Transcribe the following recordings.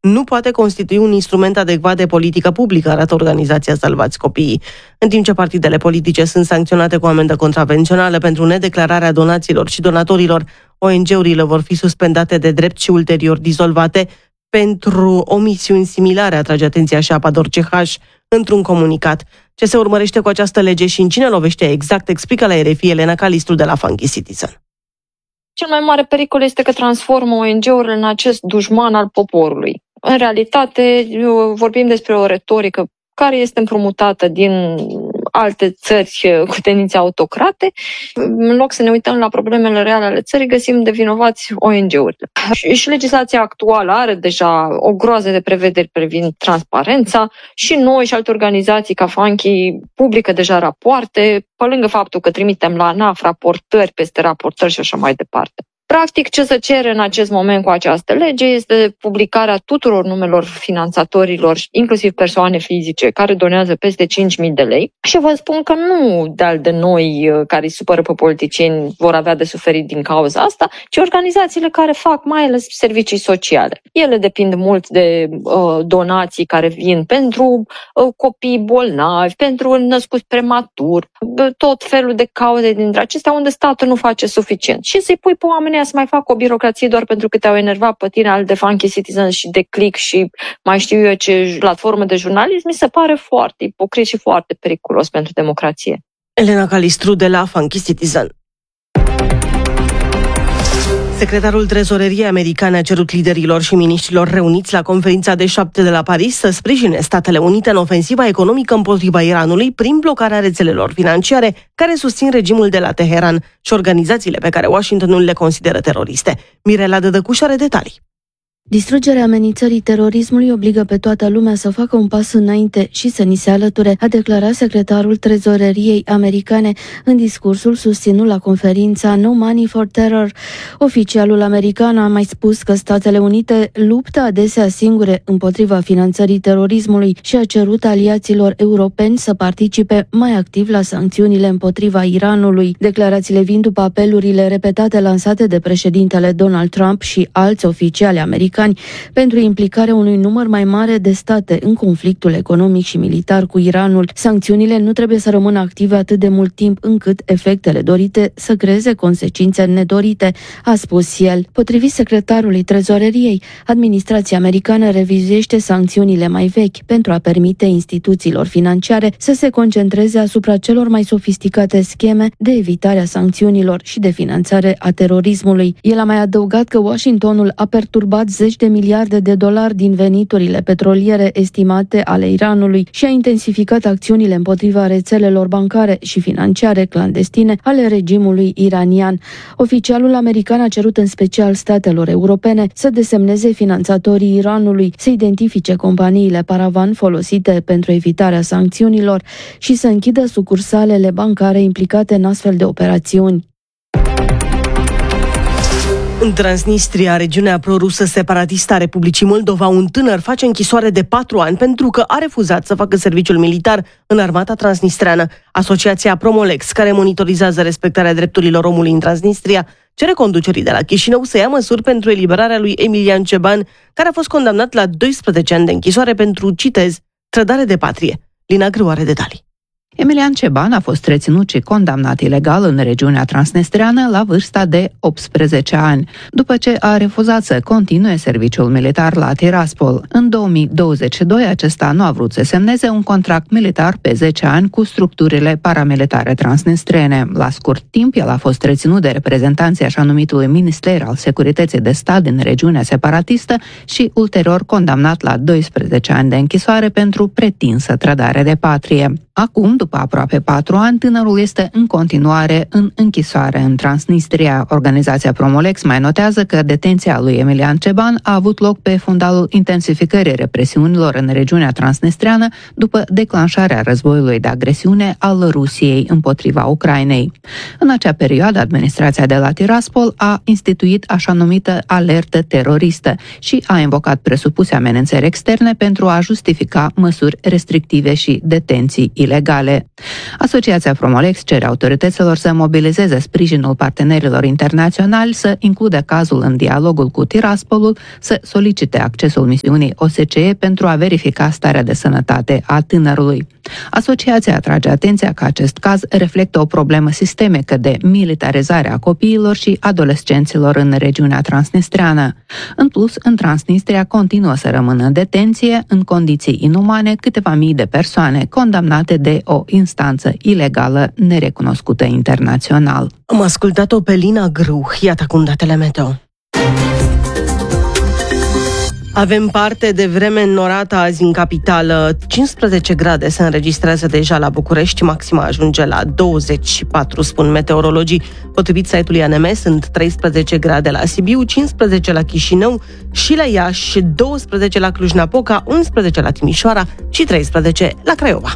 nu poate constitui un instrument adecvat de politică publică, arată organizația Salvați Copiii. În timp ce partidele politice sunt sancționate cu amendă contravențională pentru nedeclararea donațiilor și donatorilor, ONG-urile vor fi suspendate de drept și ulterior dizolvate pentru omisiuni similare, atrage atenția Șapador CH într-un comunicat. Ce se urmărește cu această lege și în cine lovește exact, explică la RFI Elena Calistru de la Funky Citizen. Cel mai mare pericol este că transformă ONG-urile în acest dușman al poporului. În realitate, vorbim despre o retorică care este împrumutată din alte țări cu tendințe autocrate. În loc să ne uităm la problemele reale ale țării, găsim de vinovați ONG-urile. Și legislația actuală are deja o groază de prevederi privind transparența și noi și alte organizații ca Funky publică deja rapoarte, pe lângă faptul că trimitem la ANAF raportări peste raportări și așa mai departe. Practic, ce se cere în acest moment cu această lege este publicarea tuturor numelor finanțatorilor, inclusiv persoane fizice, care donează peste 5.000 de lei. Și vă spun că nu de noi care îi supără pe politicieni vor avea de suferit din cauza asta, ci organizațiile care fac mai ales servicii sociale. Ele depind mult de donații care vin pentru copii bolnavi, pentru născuți prematur, tot felul de cauze dintre acestea unde statul nu face suficient. Și să-i pui pe oamenii să mai facă o birocrație doar pentru că te-au enervat pe tine al de Funky Citizen și de Click și mai știu eu ce platformă de jurnalism, mi se pare foarte ipocrit și foarte periculos pentru democrație. Elena Calistru de la Funky Citizen. Secretarul Trezoreriei americane a cerut liderilor și miniștrilor reuniți la conferința de 7 de la Paris să sprijine Statele Unite în ofensiva economică împotriva Iranului prin blocarea rețelelor financiare care susțin regimul de la Teheran și organizațiile pe care Washingtonul le consideră teroriste. Mirela Dădăcuș are detalii. Distrugerea amenințării terorismului obligă pe toată lumea să facă un pas înainte și să ni se alăture, a declarat secretarul Trezoreriei americane în discursul susținut la conferința No Money for Terror. Oficialul american a mai spus că Statele Unite luptă adesea singure împotriva finanțării terorismului și a cerut aliaților europeni să participe mai activ la sancțiunile împotriva Iranului. Declarațiile vin după apelurile repetate lansate de președintele Donald Trump și alți oficiali americani pentru implicarea unui număr mai mare de state în conflictul economic și militar cu Iranul. Sancțiunile nu trebuie să rămână active atât de mult timp încât efectele dorite să creeze consecințe nedorite, a spus el. Potrivit secretarului Trezoreriei, administrația americană revizuiește sancțiunile mai vechi pentru a permite instituțiilor financiare să se concentreze asupra celor mai sofisticate scheme de evitare a sancțiunilor și de finanțare a terorismului. El a mai adăugat că Washingtonul a perturbat $10 de miliarde din veniturile petroliere estimate ale Iranului și a intensificat acțiunile împotriva rețelelor bancare și financiare clandestine ale regimului iranian. Oficialul american a cerut în special statelor europene să desemneze finanțatorii Iranului, să identifice companiile paravan folosite pentru evitarea sancțiunilor și să închidă sucursalele bancare implicate în astfel de operațiuni. În Transnistria, regiunea prorusă separatistă a Republicii Moldova, un tânăr face închisoare de 4 ani pentru că a refuzat să facă serviciul militar în armata transnistreană. Asociația Promolex, care monitorizează respectarea drepturilor omului în Transnistria, cere conducerii de la Chișinău să ia măsuri pentru eliberarea lui Emilian Ceban, care a fost condamnat la 12 ani de închisoare pentru, citez, trădare de patrie. Lina Grâu are detalii. Emilian Ceban a fost reținut și condamnat ilegal în regiunea transnistreană la vârsta de 18 ani, după ce a refuzat să continue serviciul militar la Tiraspol. În 2022, acesta nu a vrut să semneze un contract militar pe 10 ani cu structurile paramilitare transnistrene. La scurt timp, el a fost reținut de reprezentanții așa numitului Minister al Securității de Stat din regiunea separatistă și ulterior condamnat la 12 ani de închisoare pentru pretinsă trădare de patrie. Acum, după aproape 4 ani, tânărul este în continuare în închisoare în Transnistria. Organizația Promolex mai notează că detenția lui Emilian Ceban a avut loc pe fundalul intensificării represiunilor în regiunea transnistreană după declanșarea războiului de agresiune al Rusiei împotriva Ucrainei. În acea perioadă, administrația de la Tiraspol a instituit așa numită alertă teroristă și a invocat presupuse amenințări externe pentru a justifica măsuri restrictive și detenții ilegale. ilegale. Asociația Promolex cere autorităților să mobilizeze sprijinul partenerilor internaționali, să includă cazul în dialogul cu Tiraspolul, să solicite accesul misiunii OSCE pentru a verifica starea de sănătate a tânărului. Asociația atrage atenția că acest caz reflectă o problemă sistemică de militarizare a copiilor și adolescenților în regiunea transnistreană. În plus, în Transnistria continuă să rămână în detenție, în condiții inumane, câteva mii de persoane condamnate de o instanță ilegală nerecunoscută internațional. Am ascultat-o pe Lina Gruh, iată acum datele meteo. Avem parte de vreme înnorată azi în capitală. 15 grade se înregistrează deja la București, maxima ajunge la 24, spun meteorologii. Potrivit site-ului ANM, sunt 13 grade la Sibiu, 15 la Chișinău și la Iași, 12 la Cluj-Napoca, 11 la Timișoara și 13 la Craiova.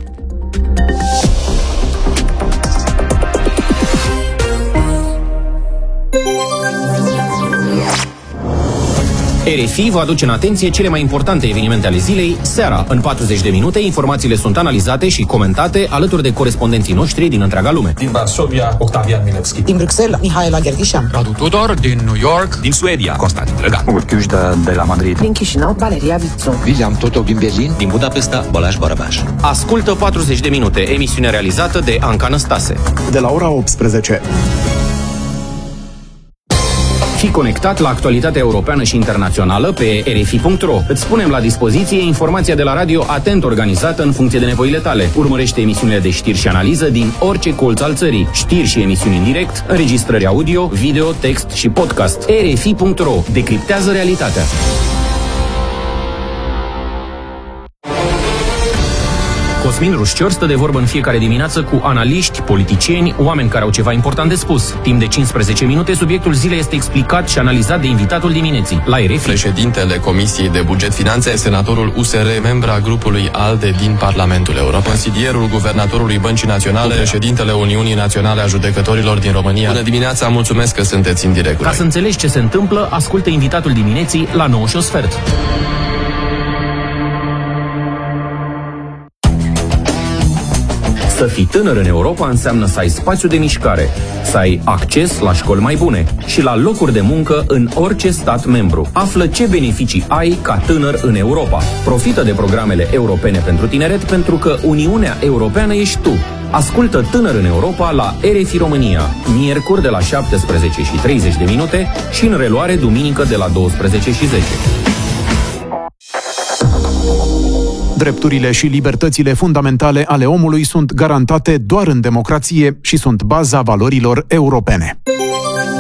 RFI vă aduce în atenție cele mai importante evenimente ale zilei, seara. În 40 de minute, informațiile sunt analizate și comentate alături de corespondenții noștri din întreaga lume. Din Varsovia, Octavian Milevski. Din Bruxelles, Mihaela Gherghișan. Radu Tudor, din New York. Din Suedia, Constantin Drăgan. Urchiuș de la Madrid. Din Chișinău, Valeria Vițu. William Totov din Berlin. Din Budapesta, Balázs Barabás. Ascultă 40 de minute, emisiune realizată de Anca Năstase. De la ora 18. Fii conectat la actualitatea europeană și internațională pe rfi.ro. Îți punem la dispoziție informația de la radio atent organizată în funcție de nevoile tale. Urmărește emisiunile de știri și analiză din orice colț al țării. Știri și emisiuni în direct, înregistrări audio, video, text și podcast. rfi.ro. Decriptează realitatea. Cosmin Rușcior stă de vorbă în fiecare dimineață cu analiști, politicieni, oameni care au ceva important de spus. Timp de 15 minute, subiectul zilei este explicat și analizat de invitatul dimineții, la RFI. Președintele Comisiei de Buget Finanțe, senatorul USR, membra grupului ALDE din Parlamentul European, consilierul guvernatorului Băncii Naționale, președintele Uniunii Naționale a Judecătorilor din România. Bună dimineața, mulțumesc că sunteți în direct. Ca să înțelegi ce se întâmplă, ascultă invitatul dimineții la 9:15. Să fii tânăr în Europa înseamnă să ai spațiu de mișcare, să ai acces la școli mai bune și la locuri de muncă în orice stat membru. Află ce beneficii ai ca tânăr în Europa. Profită de programele europene pentru tineret, pentru că Uniunea Europeană ești tu. Ascultă Tânăr în Europa la RFI România, miercuri de la 17:30 de minute și în reluare duminică de la 12:10. Drepturile și libertățile fundamentale ale omului sunt garantate doar în democrație și sunt baza valorilor europene.